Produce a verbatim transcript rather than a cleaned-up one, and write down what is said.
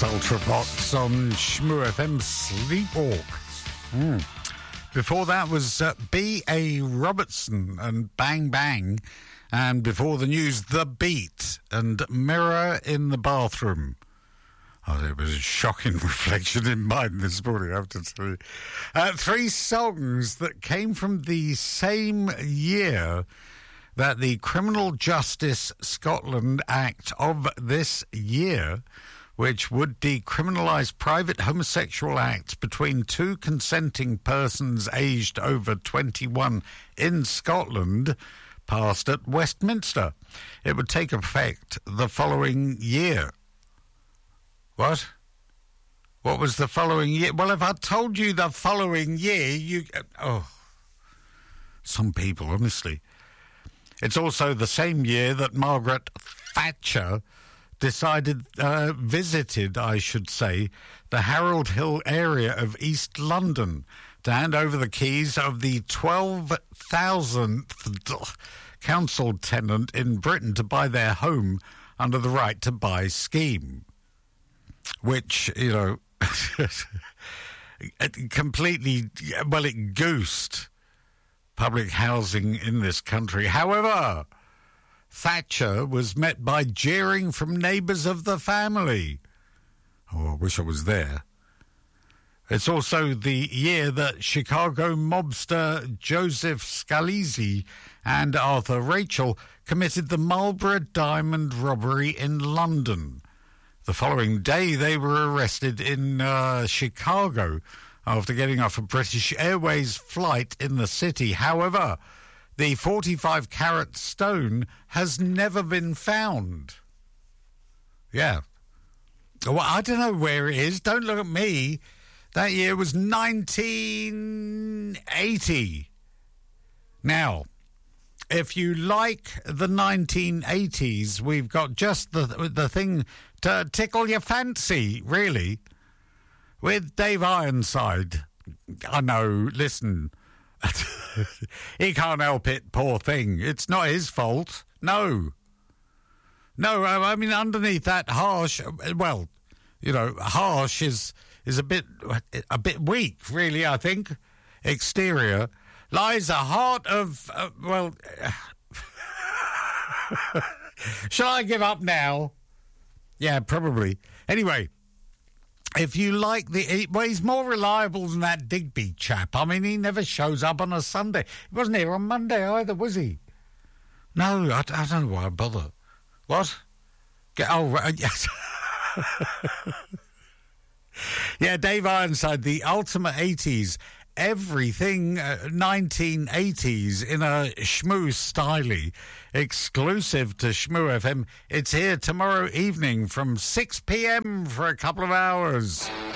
Ultravox on Shmoo F M, Sleepwalk. Mm. Before that was uh, B A Robertson and Bang Bang. And before the news, The Beat and Mirror in the Bathroom. Oh, it was a shocking reflection in mine this morning, I have to tell you. Uh, three songs that came from the same year that the Criminal Justice Scotland Act of this year, which would decriminalise private homosexual acts between two consenting persons aged over twenty-one in Scotland, passed at Westminster. It would take effect the following year. What? What was the following year? Well, if I told you the following year, you... Oh, some people, honestly. It's also the same year that Margaret Thatcher decided, uh, visited, I should say, the Harold Hill area of East London to hand over the keys of the twelve thousandth council tenant in Britain to buy their home under the Right to Buy scheme, which, you know, it completely, well, it goosed public housing in this country. However, Thatcher was met by jeering from neighbours of the family. Oh, I wish I was there. It's also the year that Chicago mobster Joseph Scalise and Arthur Rachel committed the Marlborough Diamond robbery in London. The following day, they were arrested in uh, Chicago after getting off a British Airways flight in the city. However, the forty-five carat stone has never been found. Yeah. Well, I don't know where it is. Don't look at me. That year was nineteen eighty. Now, if you like the nineteen eighties, we've got just the the thing to tickle your fancy, really, with Dave Ironside. I know, listen... He can't help it, poor thing. It's not his fault. No. No, I mean, underneath that harsh, well, you know, harsh is is a bit a bit weak, really, I think. Exterior lies a heart of, uh, well, shall I give up now? Yeah, probably. Anyway. If you like the... Well, he's more reliable than that Digby chap. I mean, he never shows up on a Sunday. He wasn't here on Monday either, was he? No, I, I don't know why I bother. What? Get, oh, right, yes. Yeah, Dave Ironside, the ultimate eighties. Everything uh, nineteen eighties in a Shmoo styly, exclusive to Shmoo F M. It's here tomorrow evening from six p.m. for a couple of hours.